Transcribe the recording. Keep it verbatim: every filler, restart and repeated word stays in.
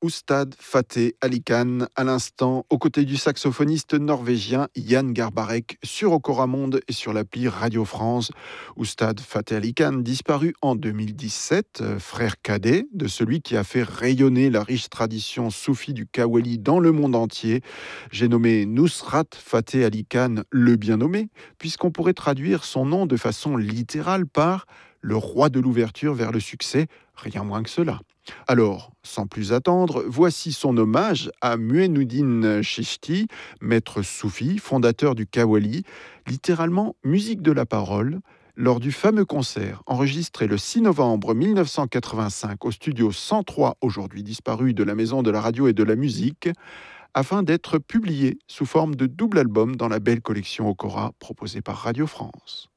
Oustad Fateh Ali Khan, à l'instant, aux côtés du saxophoniste norvégien Jan Garbarek, sur Okora Monde et sur l'appli Radio France. Oustad Fateh Ali Khan, disparu en deux mille dix-sept, euh, frère cadet de celui qui a fait rayonner la riche tradition soufie du Kawali dans le monde entier. J'ai nommé Nusrat Fateh Ali Khan le bien nommé, puisqu'on pourrait traduire son nom de façon littérale par le roi de l'ouverture vers le succès, rien moins que cela. Alors, sans plus attendre, voici son hommage à Muenuddin Chishti, maître soufi, fondateur du Kawali, littéralement musique de la parole, lors du fameux concert enregistré le six novembre mille neuf cent quatre-vingt-cinq au studio cent trois, aujourd'hui disparu, de la Maison de la Radio et de la Musique, afin d'être publié sous forme de double album dans la belle collection Okora proposée par Radio France.